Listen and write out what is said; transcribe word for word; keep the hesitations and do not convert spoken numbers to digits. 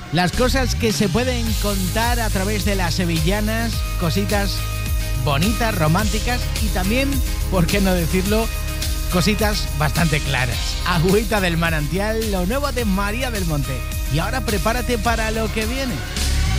Las cosas que se pueden contar a través de las sevillanas, cositas bonitas, románticas y también, por qué no decirlo, cositas bastante claras. Agüita del manantial, lo nuevo de María del Monte. Y ahora prepárate para lo que viene.